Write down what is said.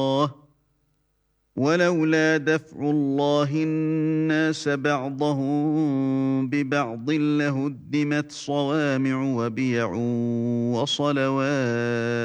ولولا دفع الله الناس بعضهم ببعض لهدمت صوامع وبيع وصلوات